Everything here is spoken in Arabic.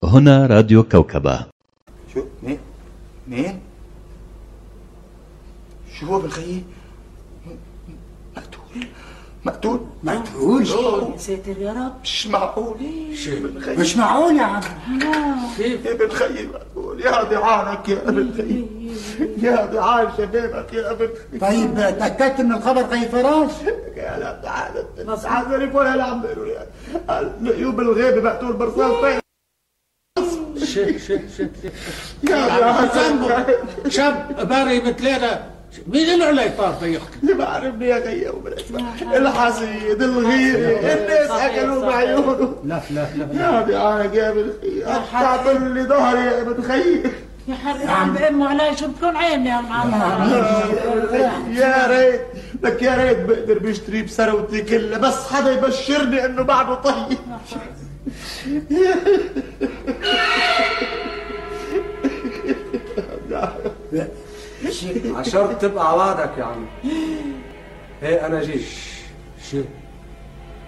هنا راديو كوكبة. شو مين؟ شو هو بالخيي؟ مقتول يا ساتر يا رب. مش معقول. مش معقول يا عم. كيف ابن خيي مقتول؟ يا ضعانك يا ابن خيي، يا ضعان شبابك يا ابن خيي. طيب تأكدت من الخبر خي فراس؟ يا لا تعال ولا اللي عم بيقولوا لي لقيوه بالغيبه مقتول برصاص. يا ضعان شاب باري مثلنا، مين اللي عليه طار يحكي؟ ما عرفني يا خيي الحسيد الغيري الناس اكلوا بعيونه. لا يا ضعانك يا ابن خيي، قطعت لي ظهري يا ابن خيي. يا حرام عم بأمه علي شو بتكون عيني يا معلم. يا ريت لك، يا ريت بقدر بشتري بثروتي كلها، بس حدا يبشرني انه بعده طيب. عشرت تبقى عوادك يا عم. هي انا جيت. شو